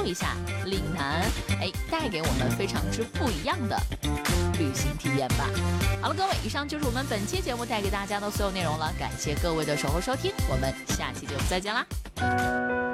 一下岭南，带给我们非常之不一样的旅行体验吧。好了，各位，以上就是我们本期节目带给大家的所有内容了，感谢各位的守候收听，我们下期节目再见啦。